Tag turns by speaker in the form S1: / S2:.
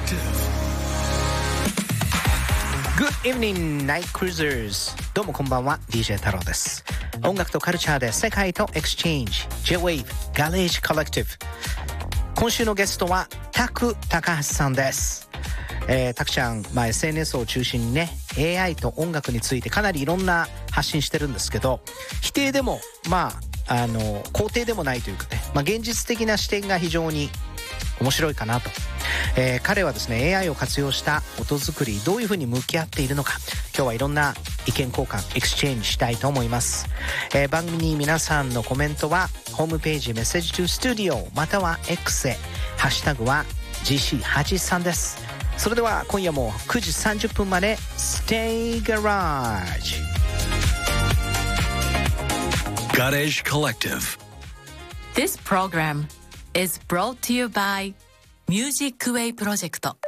S1: Good evening, Night Cruisers. どうもこんばんは、DJ 太郎です。音楽とカルチャーで世界とエクスチェンジ J-Wave Garage Collective。今週のゲストはタク高橋さんです。タクちゃん、SNS を中心にね AI と音楽についてかなりいろんな発信してるんですけど、否定でも肯定でもないというかね、現実的な視点が非常に面白いかなと。彼はですね AI を活用した音作りどういう風に向き合っているのか、今日はいろんな意見交換エクスチェンジしたいと思います。番組に皆さんのコメントはホームページメッセージトゥスタジオまたは X へ、ハッシュタグは GC83 です。それでは今夜も9時30分まで Stay Garage
S2: Garage Collective.
S3: This program is brought to you by Music Way Project.